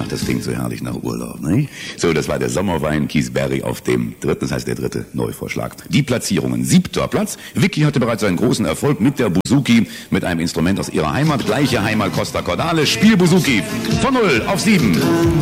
das klingt so herrlich nach Urlaub, nicht? So, das war der Sommerwein Kiesberry auf dem dritten, das heißt der dritte Neuvorschlag. Die Platzierungen: 7. Platz. Vicky hatte bereits einen großen Erfolg mit der Bouzouki, mit einem Instrument aus ihrer Heimat. Gleiche Heimat Costa Cordale. Spiel Bouzouki von 0 auf 7.